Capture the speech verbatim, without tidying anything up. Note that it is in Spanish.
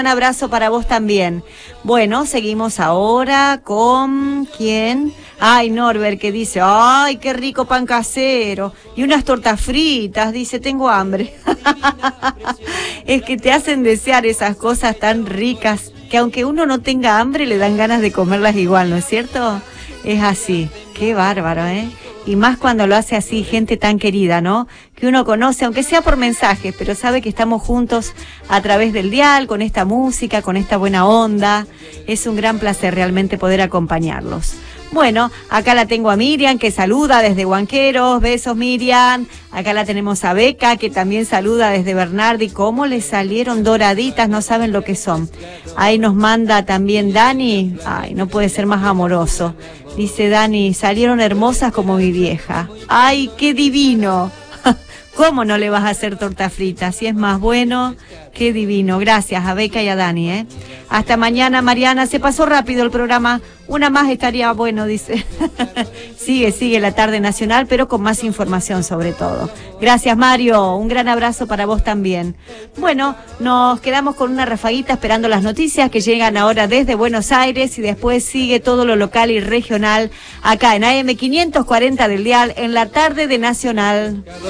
Un abrazo para vos también. Bueno, seguimos ahora con... ¿quién? Ay, Norbert, que dice, ay, qué rico pan casero. Y unas tortas fritas, dice, tengo hambre. Es que te hacen desear esas cosas tan ricas, que aunque uno no tenga hambre, le dan ganas de comerlas igual, ¿no es cierto? Es así. Qué bárbaro, ¿eh? Y más cuando lo hace así gente tan querida, ¿no? Que uno conoce, aunque sea por mensajes, pero sabe que estamos juntos a través del dial, con esta música, con esta buena onda. Es un gran placer realmente poder acompañarlos. Bueno, acá la tengo a Miriam, que saluda desde Huanqueros. Besos, Miriam. Acá la tenemos a Beca, que también saluda desde Bernardi. ¿Cómo le salieron doraditas? No saben lo que son. Ahí nos manda también Dani. Ay, no puede ser más amoroso. Dice Dani, salieron hermosas como mi vieja. ¡Ay, qué divino! ¿Cómo no le vas a hacer torta frita? Si es más bueno, qué divino. Gracias a Beca y a Dani, ¿eh? Hasta mañana, Mariana. Se pasó rápido el programa. Una más estaría bueno, dice. Sigue, sigue la tarde nacional, pero con más información sobre todo. Gracias, Mario. Un gran abrazo para vos también. Bueno, nos quedamos con una rafaguita esperando las noticias que llegan ahora desde Buenos Aires y después sigue todo lo local y regional acá en A M quinientos cuarenta del dial en la tarde de Nacional.